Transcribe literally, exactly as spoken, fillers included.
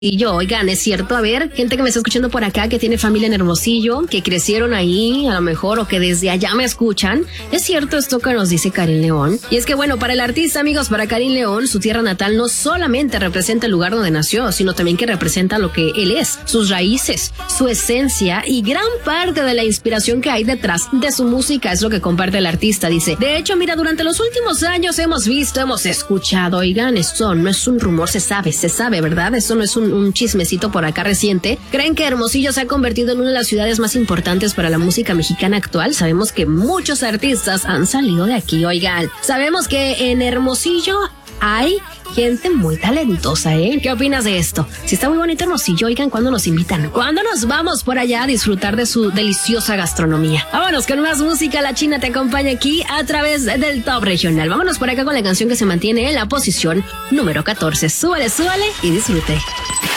Y yo, oigan, es cierto, a ver, gente que me está escuchando por acá, que tiene familia en Hermosillo, que crecieron ahí, a lo mejor, o que desde allá me escuchan. Es cierto esto que nos dice Karim León. Y es que, bueno, para el artista, amigos, para Karim León, su tierra natal no solamente representa el lugar donde nació, sino también que representa lo que él es, sus raíces, su esencia y gran parte de la inspiración que hay detrás de su música es lo que comparte el artista. Dice, de hecho, mira, durante los últimos años hemos visto, hemos escuchado, oigan, esto no es un rumor, se sabe, se sabe, ¿verdad? Esto no es un un chismecito por acá reciente. ¿Creen que Hermosillo se ha convertido en una de las ciudades más importantes para la música mexicana actual? Sabemos que muchos artistas han salido de aquí, oigan. Sabemos que en Hermosillo hay gente muy talentosa, ¿eh? ¿Qué opinas de esto? Si está muy bonito Hermosillo, oigan, ¿cuándo nos invitan? ¿Cuándo nos vamos por allá a disfrutar de su deliciosa gastronomía? Vámonos con más música. La China te acompaña aquí a través del Top Regional. Vámonos por acá con la canción que se mantiene en la posición número catorce. Súbale, súbale y disfrute.